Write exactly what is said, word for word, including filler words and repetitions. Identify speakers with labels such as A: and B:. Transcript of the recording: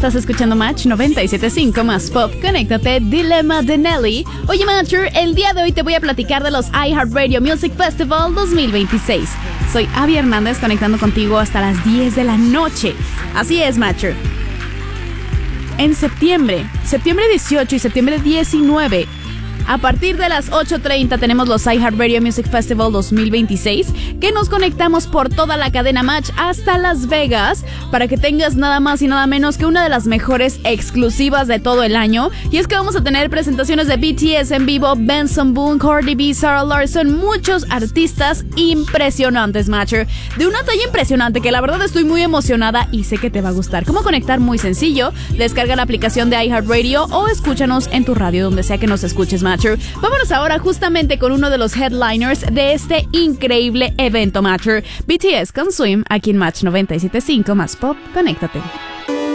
A: Estás escuchando Match noventa y siete punto cinco más Pop. Conéctate, Dilema de Nelly. Oye, Matcher, el día de hoy te voy a platicar de los iHeartRadio Music Festival dos mil veintiséis. Soy Abby Hernández, conectando contigo hasta las diez de la noche. Así es, Matcher. En septiembre, septiembre dieciocho y septiembre diecinueve, a partir de las ocho treinta tenemos los iHeartRadio Music Festival dos mil veintiséis, que nos conectamos por toda la cadena Match hasta Las Vegas para que tengas nada más y nada menos que una de las mejores exclusivas de todo el año. Y es que vamos a tener presentaciones de B T S en vivo, Benson Boone, Cardi B, Sarah Larson, muchos artistas impresionantes, Matcher, de una talla impresionante que la verdad estoy muy emocionada y sé que te va a gustar. ¿Cómo conectar? Muy sencillo, descarga la aplicación de iHeartRadio o escúchanos en tu radio donde sea que nos escuches, Matcher. Vámonos ahora justamente con uno de los headliners de este increíble evento, Matcher. B T S con Swim, aquí en Match noventa y siete punto cinco más Pop. Conéctate.